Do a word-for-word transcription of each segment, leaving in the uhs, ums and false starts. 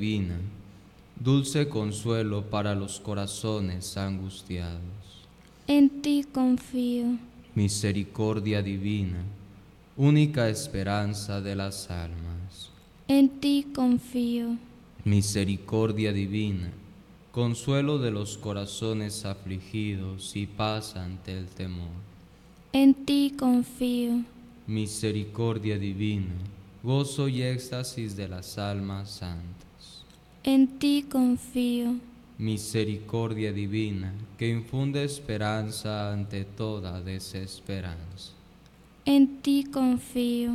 divina, dulce consuelo para los corazones angustiados. En ti confío. Misericordia divina, única esperanza de las almas. En ti confío. Misericordia divina, consuelo de los corazones afligidos y paz ante el temor. En ti confío. Misericordia divina, gozo y éxtasis de las almas santas. En ti confío. Misericordia divina, que infunde esperanza ante toda desesperanza. En ti confío.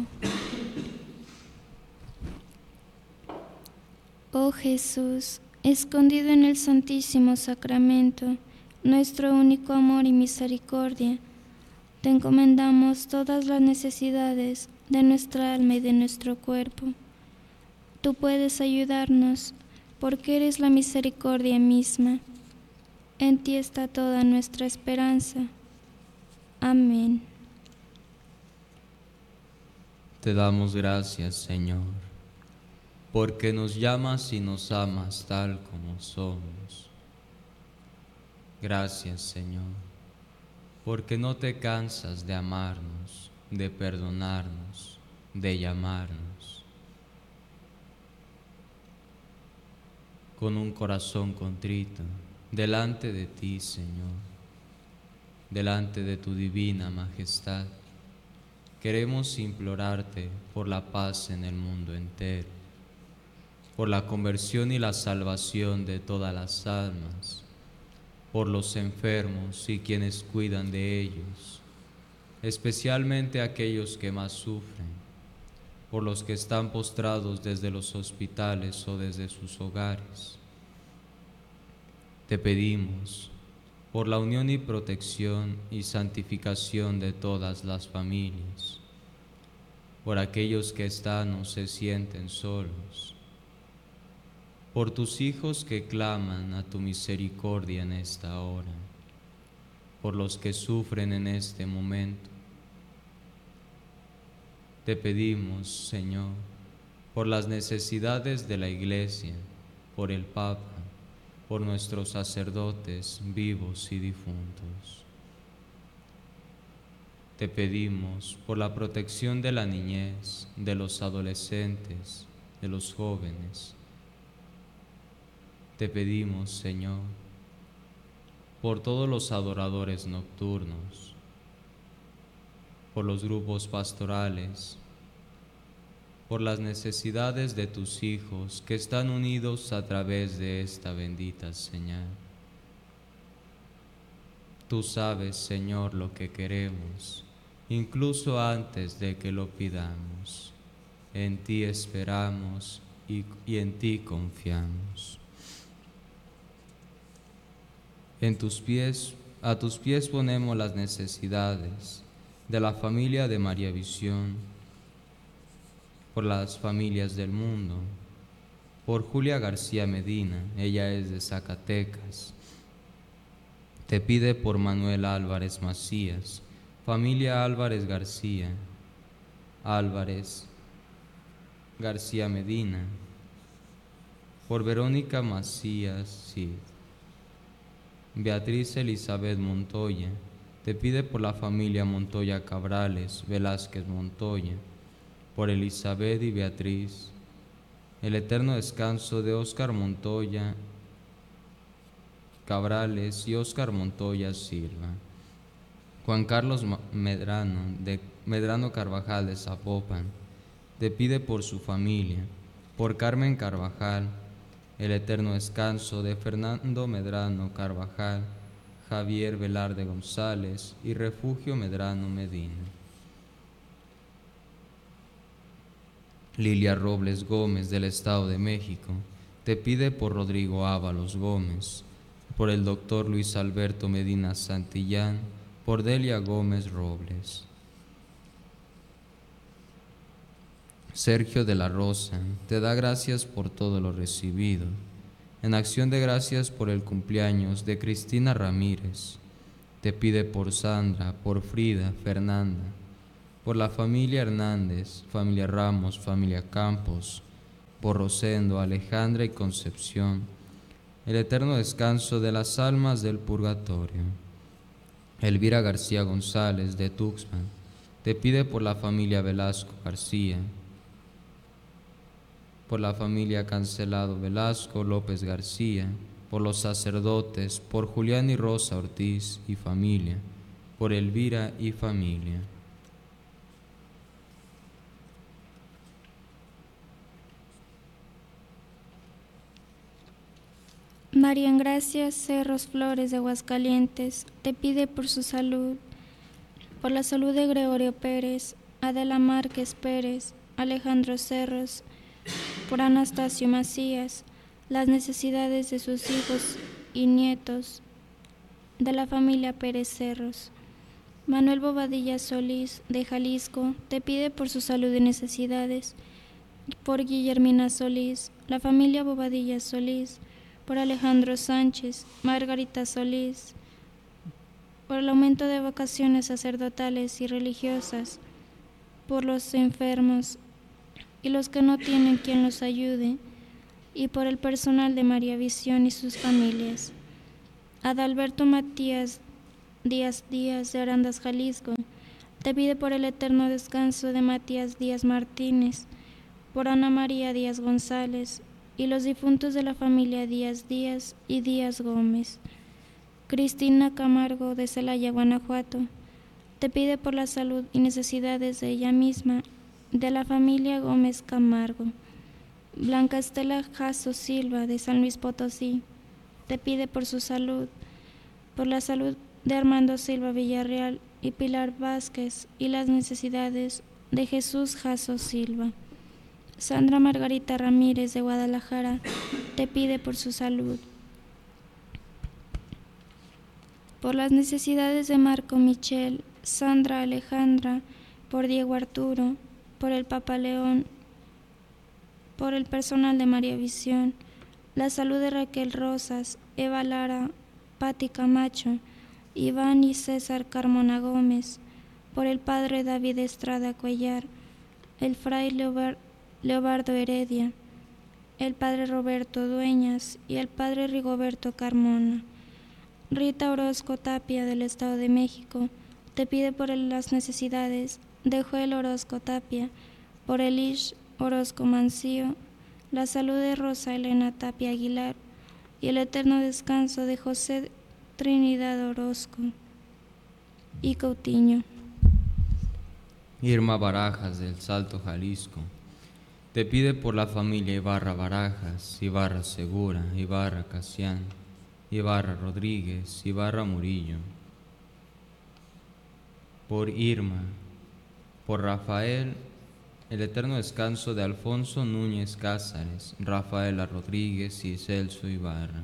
Oh Jesús, escondido en el Santísimo Sacramento, nuestro único amor y misericordia, te encomendamos todas las necesidades de nuestra alma y de nuestro cuerpo. Tú puedes ayudarnos, porque eres la misericordia misma. En ti está toda nuestra esperanza. Amén. Te damos gracias, Señor, porque nos llamas y nos amas tal como somos. Gracias, Señor, porque no te cansas de amarnos, de perdonarnos, de llamarnos. Con un corazón contrito, delante de ti, Señor, delante de tu divina majestad, queremos implorarte por la paz en el mundo entero, por la conversión y la salvación de todas las almas, por los enfermos y quienes cuidan de ellos, especialmente aquellos que más sufren, por los que están postrados desde los hospitales o desde sus hogares. Te pedimos por la unión y protección y santificación de todas las familias, por aquellos que están o se sienten solos, por tus hijos que claman a tu misericordia en esta hora, por los que sufren en este momento. Te pedimos, Señor, por las necesidades de la Iglesia, por el Papa, por nuestros sacerdotes vivos y difuntos. Te pedimos por la protección de la niñez, de los adolescentes, de los jóvenes. Te pedimos, Señor, por todos los adoradores nocturnos, por los grupos pastorales, por las necesidades de tus hijos que están unidos a través de esta bendita señal. Tú sabes, Señor, lo que queremos, incluso antes de que lo pidamos. En ti esperamos y, y en ti confiamos. En tus pies, a tus pies ponemos las necesidades de la familia de María Visión, por las familias del mundo, por Julia García Medina, ella es de Zacatecas. Te pide por Manuel Álvarez Macías, familia Álvarez García, Álvarez García Medina, por Verónica Macías Cid. Beatriz Elizabeth Montoya, te pide por la familia Montoya Cabrales, Velázquez Montoya, por Elizabeth y Beatriz, el eterno descanso de Óscar Montoya Cabrales y Óscar Montoya Silva. Juan Carlos Medrano, de Medrano Carvajal de Zapopan, te pide por su familia, por Carmen Carvajal, el eterno descanso de Fernando Medrano Carvajal, Javier Velarde González y Refugio Medrano Medina. Lilia Robles Gómez del Estado de México, te pide por Rodrigo Ábalos Gómez, por el doctor Luis Alberto Medina Santillán, por Delia Gómez Robles. Sergio de la Rosa, te da gracias por todo lo recibido, en acción de gracias por el cumpleaños de Cristina Ramírez. Te pide por Sandra, por Frida, Fernanda, por la familia Hernández, familia Ramos, familia Campos, por Rosendo, Alejandra y Concepción, el eterno descanso de las almas del purgatorio. Elvira García González, de Tuxpan, te pide por la familia Velasco García, por la familia Cancelado Velasco López García, por los sacerdotes, por Julián y Rosa Ortiz y familia, por Elvira y familia. María Gracia Cerros Flores de Aguascalientes te pide por su salud, por la salud de Gregorio Pérez, Adela Márquez Pérez, Alejandro Cerros, por Anastasio Macías, las necesidades de sus hijos y nietos, de la familia Pérez Cerros. Manuel Bobadilla Solís, de Jalisco, te pide por su salud y necesidades, por Guillermina Solís, la familia Bobadilla Solís, por Alejandro Sánchez, Margarita Solís, por el aumento de vocaciones sacerdotales y religiosas, por los enfermos y los que no tienen quien los ayude, y por el personal de María Visión y sus familias. Adalberto Matías Díaz Díaz de Arandas, Jalisco, te pide por el eterno descanso de Matías Díaz Martínez, por Ana María Díaz González y los difuntos de la familia Díaz Díaz y Díaz Gómez. Cristina Camargo de Celaya, Guanajuato, te pide por la salud y necesidades de ella misma, de la familia Gómez Camargo. Blanca Estela Jasso Silva de San Luis Potosí, te pide por su salud, por la salud de Armando Silva Villarreal y Pilar Vázquez y las necesidades de Jesús Jasso Silva. Sandra Margarita Ramírez de Guadalajara te pide por su salud, por las necesidades de Marco Michel, Sandra Alejandra, por Diego Arturo, por el Papa León, por el personal de María Visión, la salud de Raquel Rosas, Eva Lara, Patti Camacho, Iván y César Carmona Gómez, por el padre David Estrada Cuellar, el fray Leobar, Leobardo Heredia, el padre Roberto Dueñas y el padre Rigoberto Carmona. Rita Orozco Tapia del Estado de México te pide por las necesidades de Joel Orozco Tapia, por Elish Orozco Mancio, la salud de Rosa Elena Tapia Aguilar y el eterno descanso de José Trinidad Orozco y Coutinho. Irma Barajas del Salto, Jalisco, te pide por la familia Ibarra Barajas, Ibarra Segura, Ibarra Casián, Ibarra Rodríguez, Ibarra Murillo, por Irma, por Rafael, el eterno descanso de Alfonso Núñez Cázares, Rafaela Rodríguez y Celso Ibarra.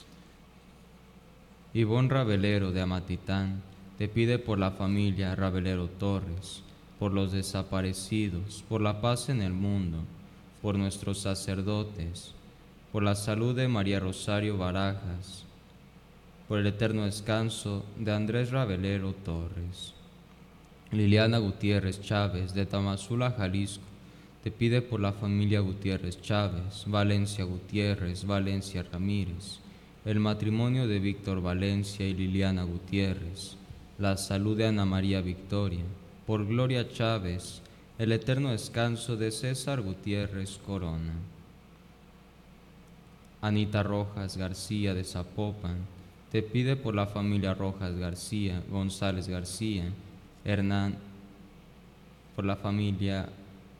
Ivonne Rabelero de Amatitán te pide por la familia Rabelero Torres, por los desaparecidos, por la paz en el mundo, por nuestros sacerdotes, por la salud de María Rosario Barajas, por el eterno descanso de Andrés Rabelero Torres. Liliana Gutiérrez Chávez de Tamazula, Jalisco, te pide por la familia Gutiérrez Chávez, Valencia Gutiérrez, Valencia Ramírez, el matrimonio de Víctor Valencia y Liliana Gutiérrez, la salud de Ana María Victoria, por Gloria Chávez, el eterno descanso de César Gutiérrez Corona. Anita Rojas García de Zapopan, te pide por la familia Rojas García, González García, Hernán, por la familia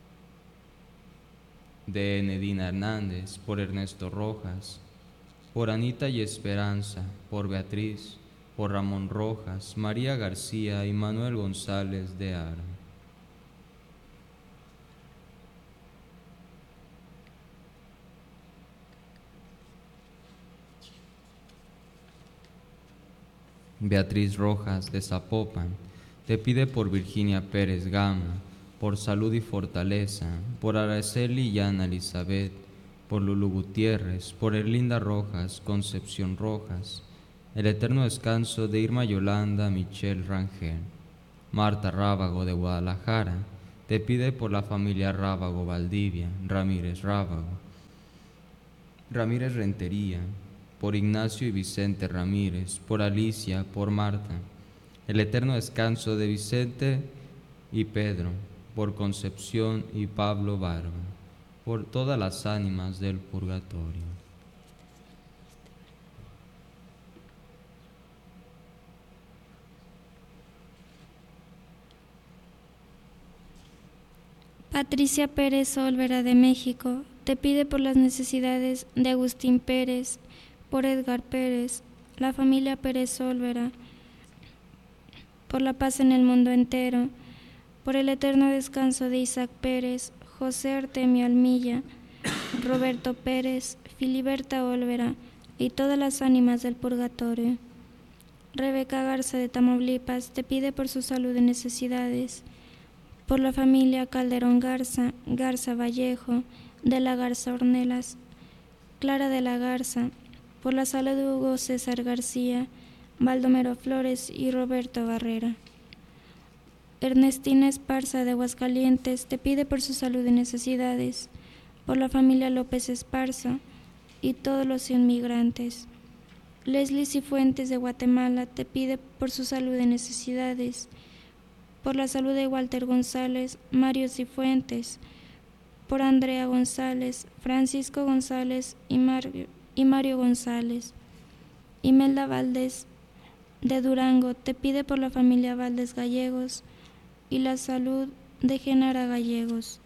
de Enedina Hernández, por Ernesto Rojas, por Anita y Esperanza, por Beatriz, por Ramón Rojas, María García y Manuel González de Ara. Beatriz Rojas de Zapopan, te pide por Virginia Pérez Gama, por salud y fortaleza, por Araceli y Ana Elizabeth, por Lulu Gutiérrez, por Erlinda Rojas, Concepción Rojas, el eterno descanso de Irma Yolanda Michelle Rangel. Marta Rábago de Guadalajara, te pide por la familia Rábago Valdivia, Ramírez Rábago, Ramírez Rentería, por Ignacio y Vicente Ramírez, por Alicia, por Marta, el eterno descanso de Vicente y Pedro, por Concepción y Pablo Barba, por todas las ánimas del purgatorio. Patricia Pérez Olvera de México te pide por las necesidades de Agustín Pérez, por Edgar Pérez, la familia Pérez Olvera, por la paz en el mundo entero, por el eterno descanso de Isaac Pérez, José Artemio Almilla, Roberto Pérez, Filiberta Olvera y todas las ánimas del purgatorio. Rebeca Garza de Tamaulipas te pide por su salud y necesidades, por la familia Calderón Garza, Garza Vallejo, de la Garza Ornelas, Clara de la Garza, por la salud de Hugo César García, Baldomero Flores y Roberto Barrera. Ernestina Esparza de Aguascalientes te pide por su salud y necesidades, por la familia López Esparza y todos los inmigrantes. Leslie Cifuentes de Guatemala te pide por su salud y necesidades, por la salud de Walter González, Mario Cifuentes, por Andrea González, Francisco González y Mario, y Mario González. Imelda Valdés de Durango te pide por la familia Valdés Gallegos y la salud de Genara Gallegos.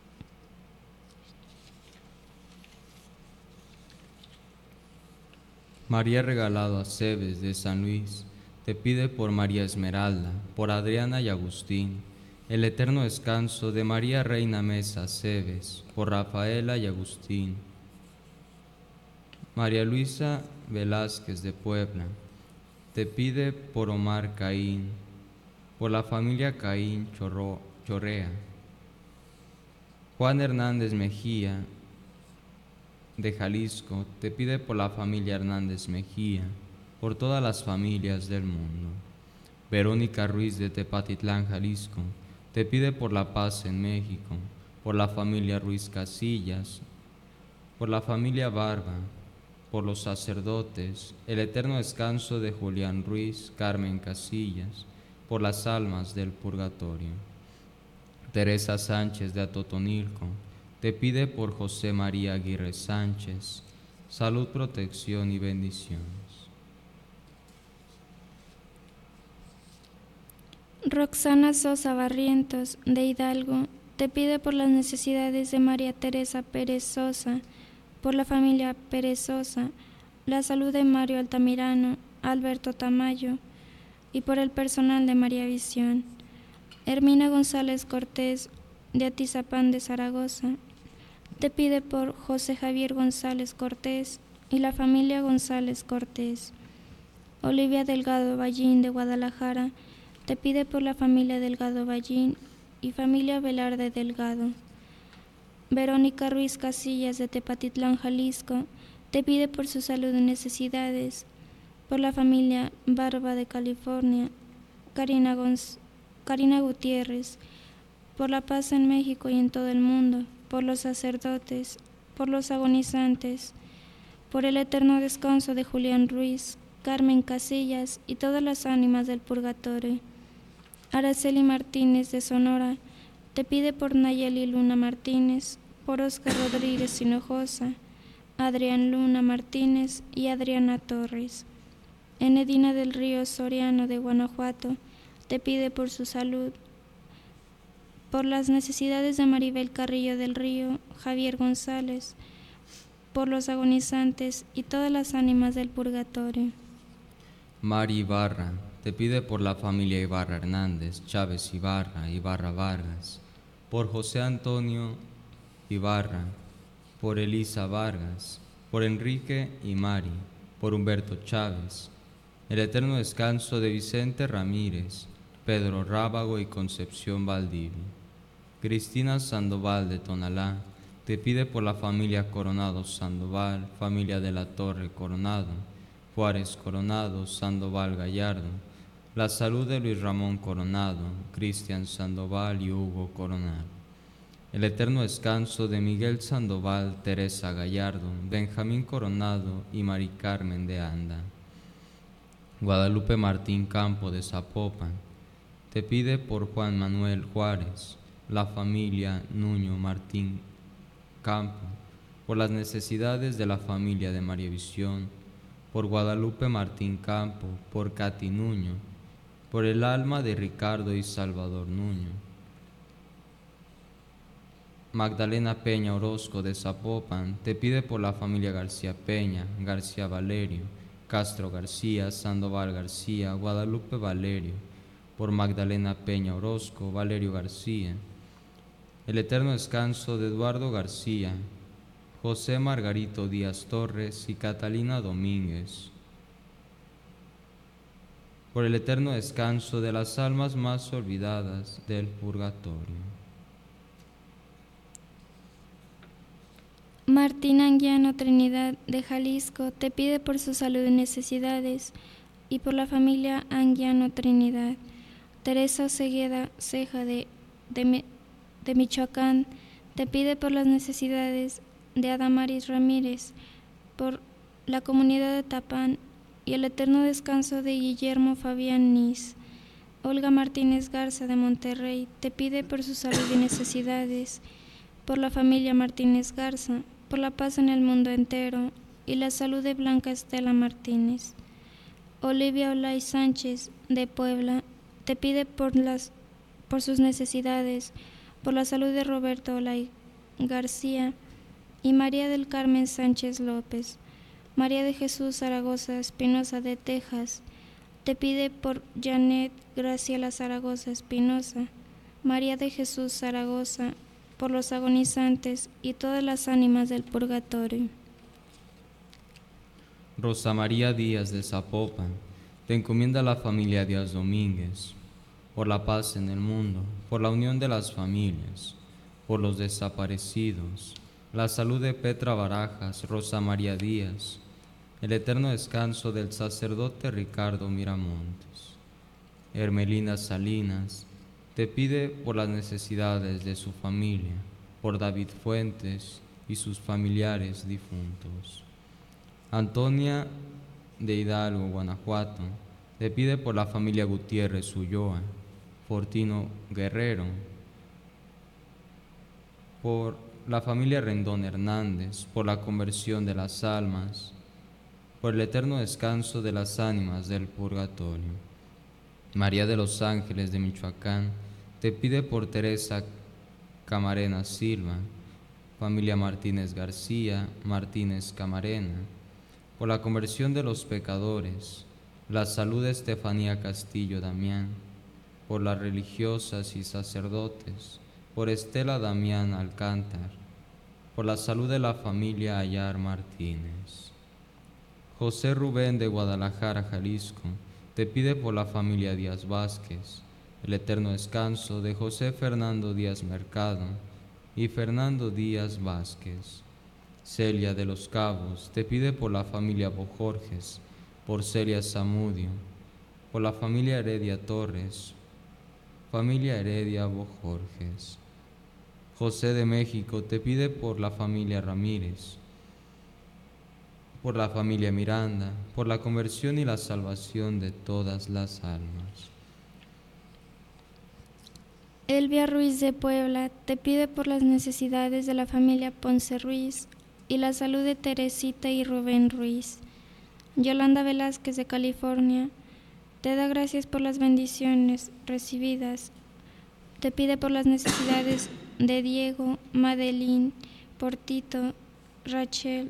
María Regalado Aceves de San Luis te pide por María Esmeralda, por Adriana y Agustín, el eterno descanso de María Reina Mesa Aceves, por Rafaela y Agustín. María Luisa Velázquez de Puebla te pide por Omar Caín, por la familia Caín Chorro, Chorrea. Juan Hernández Mejía de Jalisco te pide por la familia Hernández Mejía, por todas las familias del mundo. Verónica Ruiz de Tepatitlán, Jalisco, te pide por la paz en México, por la familia Ruiz Casillas, por la familia Barba, por los sacerdotes, el eterno descanso de Julián Ruiz, Carmen Casillas, por las almas del purgatorio. Teresa Sánchez de Atotonilco te pide por José María Aguirre Sánchez, salud, protección y bendiciones. Roxana Sosa Barrientos de Hidalgo te pide por las necesidades de María Teresa Pérez Sosa, por la familia Pérez Sosa, la salud de Mario Altamirano, Alberto Tamayo y por el personal de María Visión. Hermina González Cortés de Atizapán de Zaragoza te pide por José Javier González Cortés y la familia González Cortés. Olivia Delgado Ballín de Guadalajara te pide por la familia Delgado Ballín y familia Velarde Delgado. Verónica Ruiz Casillas de Tepatitlán, Jalisco, te pide por su salud y necesidades, por la familia Barba de California, Karina, Gonz- Karina Gutiérrez, por la paz en México y en todo el mundo, por los sacerdotes, por los agonizantes, por el eterno descanso de Julián Ruiz, Carmen Casillas y todas las ánimas del purgatorio. Araceli Martínez de Sonora te pide por Nayeli Luna Martínez, por Oscar Rodríguez Hinojosa, Adrián Luna Martínez y Adriana Torres. Enedina del Río Soriano de Guanajuato te pide por su salud, por las necesidades de Maribel Carrillo del Río, Javier González, por los agonizantes y todas las ánimas del purgatorio. Mari Ibarra te pide por la familia Ibarra Hernández, Chávez Ibarra, Ibarra Vargas, por José Antonio Ibarra, por Elisa Vargas, por Enrique y Mari, por Humberto Chávez, el eterno descanso de Vicente Ramírez, Pedro Rábago y Concepción Valdivia. Cristina Sandoval de Tonalá te pide por la familia Coronado Sandoval, familia de la Torre Coronado, Juárez Coronado, Sandoval Gallardo, la salud de Luis Ramón Coronado, Cristian Sandoval y Hugo Coronado. el eterno descanso de Miguel Sandoval, Teresa Gallardo, Benjamín Coronado y Mari Carmen de Anda. Guadalupe Martín Campo de Zapopan, te pide por Juan Manuel Juárez, la familia Nuño Martín Campo, por las necesidades de la familia de María Visión, por Guadalupe Martín Campo, por Katy Nuño, por el alma de Ricardo y Salvador Nuño. Magdalena Peña Orozco de Zapopan, te pide por la familia García Peña, García Valerio, Castro García, Sandoval García, Guadalupe Valerio, por Magdalena Peña Orozco, Valerio García, el eterno descanso de Eduardo García, José Margarito Díaz Torres y Catalina Domínguez, por el eterno descanso de las almas más olvidadas del purgatorio. Martín Anguiano Trinidad de Jalisco te pide por su salud y necesidades y por la familia Anguiano Trinidad. Teresa Osegueda Ceja de, de, de Michoacán te pide por las necesidades de Adamaris Ramírez, por la comunidad de Tapán y el eterno descanso de Guillermo Fabián Nis. Olga Martínez Garza de Monterrey te pide por su salud y necesidades, por la familia Martínez Garza, por la paz en el mundo entero y la salud de Blanca Estela Martínez. Olivia Olay Sánchez de Puebla te pide por, las, por sus necesidades, por la salud de Roberto Olay García y María del Carmen Sánchez López. María de Jesús Zaragoza Espinosa de Texas te pide por Janet Graciela Zaragoza Espinosa, María de Jesús Zaragoza, por los agonizantes y todas las ánimas del purgatorio. Rosa María Díaz de Zapopan, te encomienda la familia Díaz Domínguez, por la paz en el mundo, por la unión de las familias, por los desaparecidos, la salud de Petra Barajas, Rosa María Díaz, el eterno descanso del sacerdote Ricardo Miramontes. Hermelina Salinas te pide por las necesidades de su familia, por David Fuentes y sus familiares difuntos. Antonia de Hidalgo, Guanajuato, te pide por la familia Gutiérrez Ulloa, Fortino Guerrero, por la familia Rendón Hernández, por la conversión de las almas, por el eterno descanso de las ánimas del purgatorio. María de los Ángeles de Michoacán te pide por Teresa Camarena Silva, familia Martínez García, Martínez Camarena, por la conversión de los pecadores, la salud de Estefanía Castillo Damián, por las religiosas y sacerdotes, por Estela Damián Alcántar, por la salud de la familia Ayar Martínez. José Rubén de Guadalajara, Jalisco, te pide por la familia Díaz Vázquez, el eterno descanso de José Fernando Díaz Mercado y Fernando Díaz Vázquez. Celia de los Cabos te pide por la familia Bojorges, por Celia Zamudio, por la familia Heredia Torres, familia Heredia Bojorges. José de México te pide por la familia Ramírez, por la familia Miranda, por la conversión y la salvación de todas las almas. Elvia Ruiz de Puebla te pide por las necesidades de la familia Ponce Ruiz y la salud de Teresita y Rubén Ruiz. Yolanda Velázquez de California te da gracias por las bendiciones recibidas. Te pide por las necesidades de Diego, Madeline, por Tito, Rachel,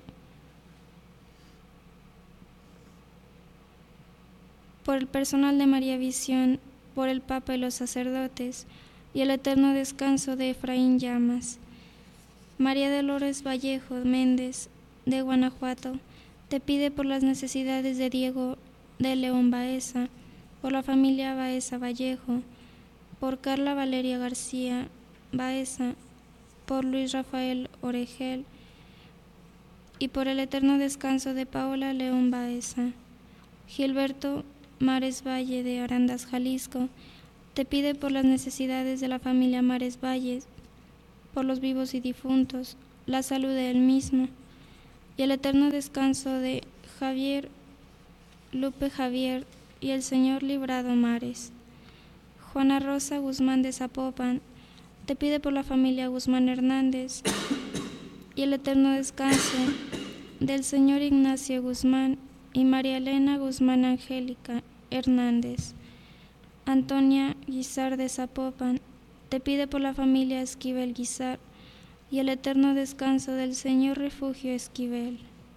por el personal de María Visión, por el Papa y los sacerdotes, y el eterno descanso de Efraín Llamas. María Dolores Vallejo Méndez, de Guanajuato, te pide por las necesidades de Diego de León Baeza, por la familia Baeza Vallejo, por Carla Valeria García Baeza, por Luis Rafael Oregel, y por el eterno descanso de Paola León Baeza. Gilberto Mares Valle de Arandas, Jalisco, te pide por las necesidades de la familia Mares Valles, por los vivos y difuntos, la salud de él mismo y el eterno descanso de Javier, Lupe Javier y el señor Librado Mares. Juana Rosa Guzmán de Zapopan te pide por la familia Guzmán Hernández y el eterno descanso del señor Ignacio Guzmán y María Elena Guzmán Angélica Hernández. Antonia Guizar de Zapopan te pide por la familia Esquivel Guizar y el eterno descanso del señor Refugio Esquivel.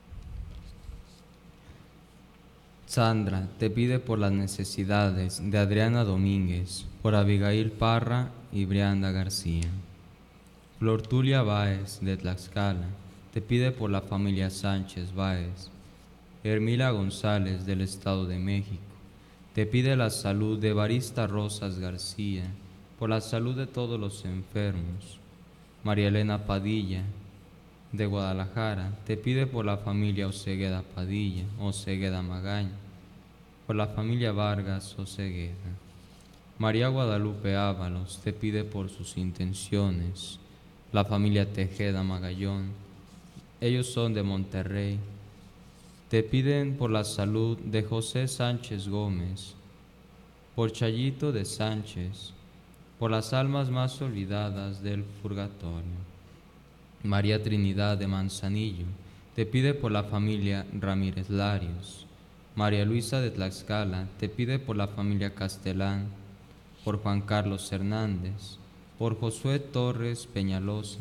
Sandra te pide por las necesidades de Adriana Domínguez, por Abigail Parra y Brianda García. Flor Tulia Báez de Tlaxcala te pide por la familia Sánchez Báez. Hermila González del Estado de México te pide la salud de Barista Rosas García, por la salud de todos los enfermos. María Elena Padilla de Guadalajara te pide por la familia Osegueda Padilla, Osegueda Magaña, por la familia Vargas Osegueda. María Guadalupe Ábalos te pide por sus intenciones, la familia Tejeda Magallón, ellos son de Monterrey. Te piden por la salud de José Sánchez Gómez, por Chayito de Sánchez, por las almas más olvidadas del purgatorio. María Trinidad de Manzanillo te pide por la familia Ramírez Larios. María Luisa de Tlaxcala te pide por la familia Castelán, por Juan Carlos Hernández, por Josué Torres Peñalosa.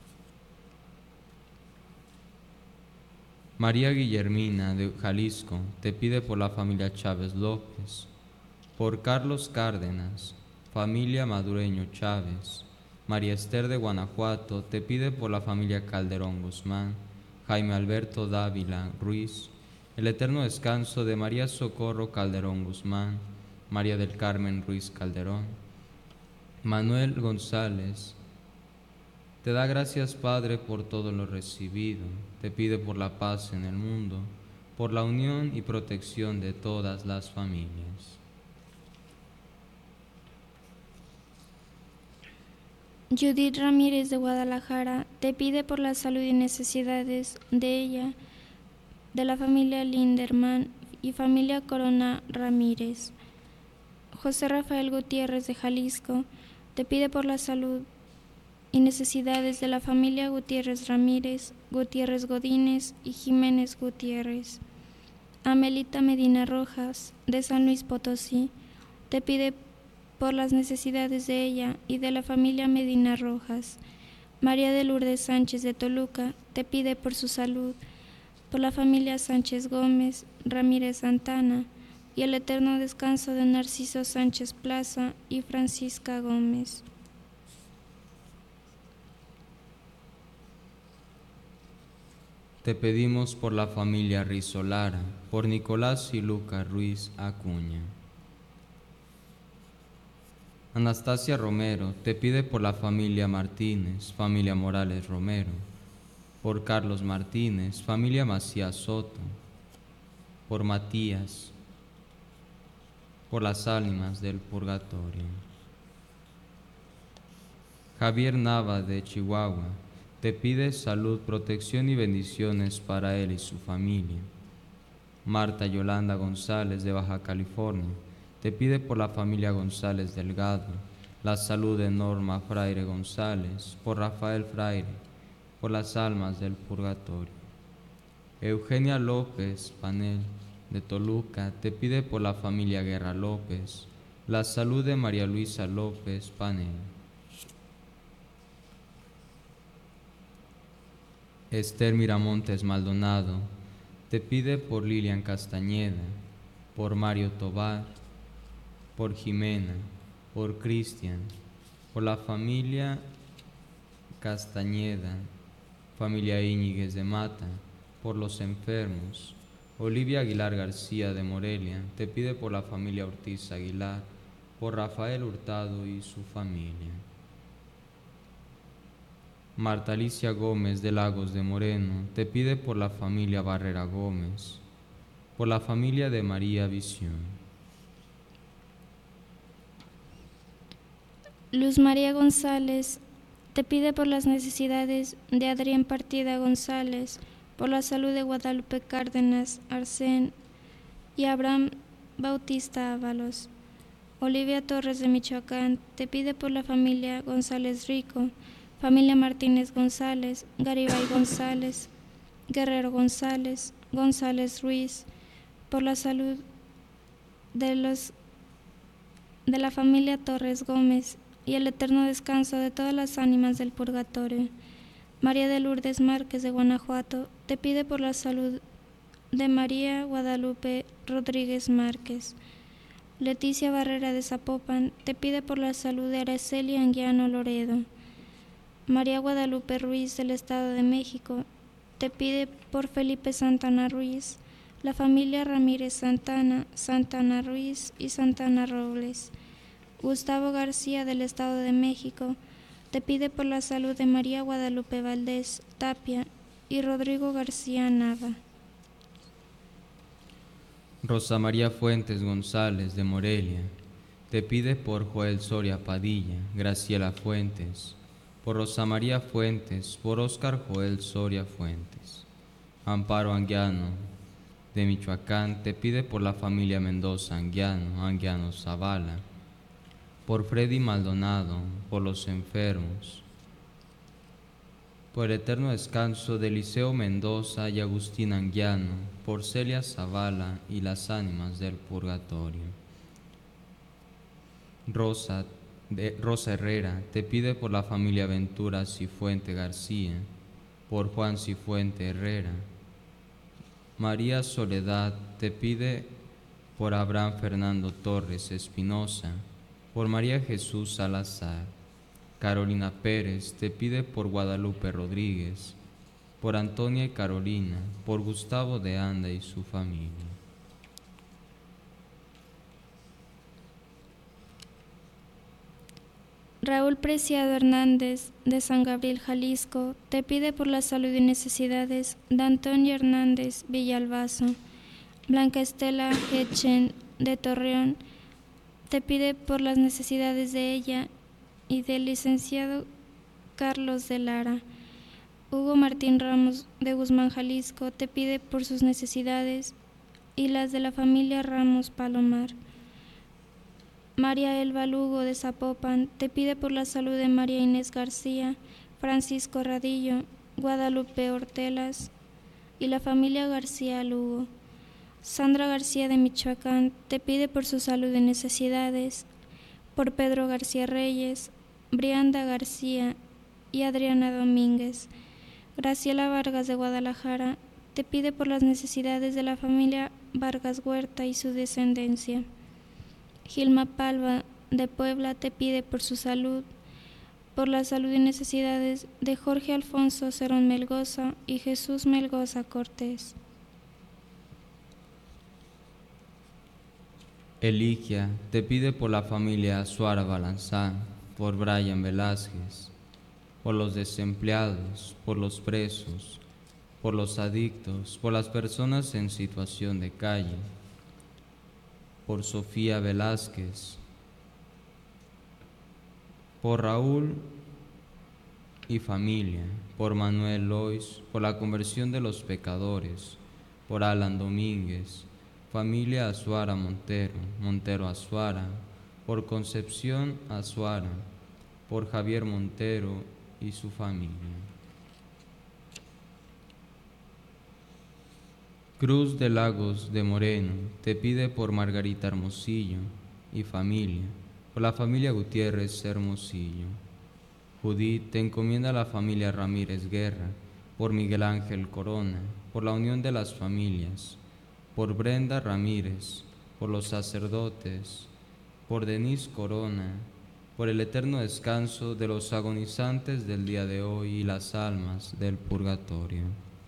María Guillermina de Jalisco te pide por la familia Chávez López, por Carlos Cárdenas, familia Madureño Chávez. María Esther de Guanajuato te pide por la familia Calderón Guzmán, Jaime Alberto Dávila Ruiz, el eterno descanso de María Socorro Calderón Guzmán, María del Carmen Ruiz Calderón. Manuel González te da gracias, Padre, por todo lo recibido. Te pide por la paz en el mundo, por la unión y protección de todas las familias. Judith Ramírez de Guadalajara te pide por la salud y necesidades de ella, de la familia Linderman y familia Corona Ramírez. José Rafael Gutiérrez de Jalisco te pide por la salud y necesidades de la familia Gutiérrez Ramírez, Gutiérrez Godínez y Jiménez Gutiérrez. Amelita Medina Rojas de San Luis Potosí te pide por las necesidades de ella y de la familia Medina Rojas. María de Lourdes Sánchez de Toluca te pide por su salud, por la familia Sánchez Gómez, Ramírez Santana y el eterno descanso de Narciso Sánchez Plaza y Francisca Gómez. Te pedimos por la familia Rizolara, por Nicolás y Luca Ruiz Acuña. Anastasia Romero te pide por la familia Martínez, familia Morales Romero, por Carlos Martínez, familia Macías Soto, por Matías, por las ánimas del purgatorio. Javier Nava de Chihuahua te pide salud, protección y bendiciones para él y su familia. Marta Yolanda González de Baja California te pide por la familia González Delgado, la salud de Norma Fraire González, por Rafael Fraire, por las almas del purgatorio. Eugenia López Panel de Toluca te pide por la familia Guerra López, la salud de María Luisa López Panel. Esther Miramontes Maldonado te pide por Lilian Castañeda, por Mario Tobar, por Jimena, por Cristian, por la familia Castañeda, familia Íñiguez de Mata, por los enfermos. Olivia Aguilar García de Morelia te pide por la familia Ortiz Aguilar, por Rafael Hurtado y su familia. Marta Alicia Gómez de Lagos de Moreno te pide por la familia Barrera Gómez, por la familia de María Visión. Luz María González te pide por las necesidades de Adrián Partida González, por la salud de Guadalupe Cárdenas Arsén y Abraham Bautista Ábalos. Olivia Torres de Michoacán te pide por la familia González Rico, familia Martínez González, Garibay González, Guerrero González, González Ruiz, por la salud de los de la familia Torres Gómez y el eterno descanso de todas las ánimas del purgatorio. María de Lourdes Márquez de Guanajuato te pide por la salud de María Guadalupe Rodríguez Márquez. Leticia Barrera de Zapopan te pide por la salud de Araceli Anguiano Loredo. María Guadalupe Ruiz del Estado de México te pide por Felipe Santana Ruiz, la familia Ramírez Santana, Santana Ruiz y Santana Robles. Gustavo García del Estado de México te pide por la salud de María Guadalupe Valdés Tapia y Rodrigo García Nava. Rosa María Fuentes González de Morelia te pide por Joel Soria Padilla, Graciela Fuentes, por Rosa María Fuentes, por Óscar Joel Soria Fuentes. Amparo Anguiano de Michoacán te pide por la familia Mendoza Anguiano, Anguiano Zavala, por Freddy Maldonado, por los enfermos, por el eterno descanso de Eliseo Mendoza y Agustín Anguiano, por Celia Zavala y las ánimas del purgatorio. Rosa, de, Rosa Herrera te pide por la familia Ventura Cifuente García, por Juan Cifuente Herrera. María Soledad te pide por Abraham Fernando Torres Espinosa, por María Jesús Salazar. Carolina Pérez te pide por Guadalupe Rodríguez, por Antonia y Carolina, por Gustavo de Anda y su familia. Raúl Preciado Hernández de San Gabriel, Jalisco, te pide por la salud y necesidades de Antonio Hernández Villalbazo. Blanca Estela Echen de Torreón te pide por las necesidades de ella y del licenciado Carlos de Lara. Hugo Martín Ramos de Guzmán, Jalisco, te pide por sus necesidades y las de la familia Ramos Palomar. María Elba Lugo de Zapopan te pide por la salud de María Inés García, Francisco Radillo, Guadalupe Ortelas y la familia García Lugo. Sandra García de Michoacán te pide por su salud y necesidades, por Pedro García Reyes, Brianda García y Adriana Domínguez. Graciela Vargas de Guadalajara te pide por las necesidades de la familia Vargas Huerta y su descendencia. Gilma Palva de Puebla te pide por su salud, por la salud y necesidades de Jorge Alfonso Cerón Melgoza y Jesús Melgoza Cortés. Eligia te pide por la familia Suara Balanzán, por Brian Velázquez, por los desempleados, por los presos, por los adictos, por las personas en situación de calle, por Sofía Velázquez, por Raúl y familia, por Manuel Lois, por la conversión de los pecadores, por Alan Domínguez, familia Azuara Montero, Montero Azuara, por Concepción Azuara, por Javier Montero y su familia. Cruz de Lagos de Moreno te pide por Margarita Hermosillo y familia, por la familia Gutiérrez Hermosillo. Judith te encomienda a la familia Ramírez Guerra, por Miguel Ángel Corona, por la unión de las familias, por Brenda Ramírez, por los sacerdotes, por Denise Corona, por el eterno descanso de los agonizantes del día de hoy y las almas del purgatorio.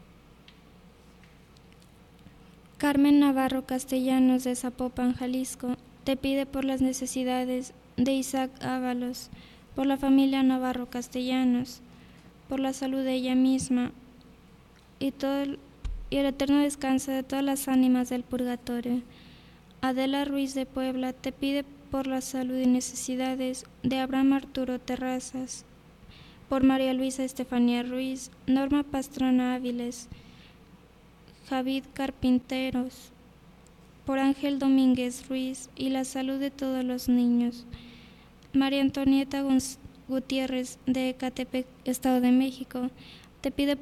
Carmen Navarro Castellanos de Zapopan, Jalisco, te pide por las necesidades de Isaac Ábalos, por la familia Navarro Castellanos, por la salud de ella misma y, todo el, y el eterno descanso de todas las ánimas del purgatorio. Adela Ruiz de Puebla te pide por la salud y necesidades de Abraham Arturo Terrazas, por María Luisa Estefanía Ruiz, Norma Pastrana Áviles, Javid Carpinteros, por Ángel Domínguez Ruiz y la salud de todos los niños. María Antonieta Gutiérrez, de Ecatepec, Estado de México, te pide